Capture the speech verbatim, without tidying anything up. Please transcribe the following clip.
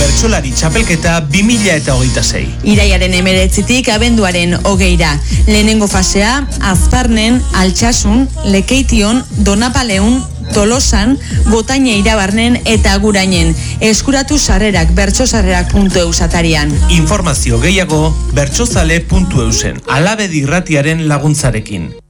Bertsolari txapelketa bi mila hogeita sei. Iraiaren hemeretzitik abenduaren hogeira. Lehenengo fasea, Azparnen, Altsasun, Lekeition, Donapaleun, Tolosan, Gotaine Irabarnen eta Agurainen. Eskuratu sarrerak bertsosarrerak puntu eus atarian. Informazio gehiago bertsozale puntu eusen. Alabedi irratiaren laguntzarekin.